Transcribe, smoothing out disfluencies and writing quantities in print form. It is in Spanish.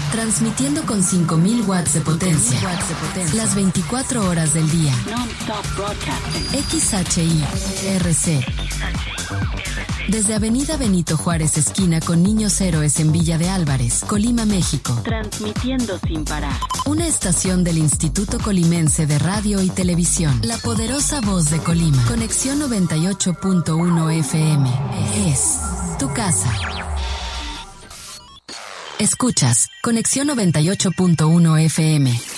Transmitiendo con 5.000 watts de potencia. Las 24 horas del día. XHI-RC. Desde Avenida Benito Juárez, esquina con Niños Héroes en Villa de Álvarez, Colima, México. Transmitiendo sin parar. Una estación del Instituto Colimense de Radio y Televisión. La poderosa voz de Colima. Conexión 98.1 FM. Es tu casa. Escuchas Conexión 98.1 FM.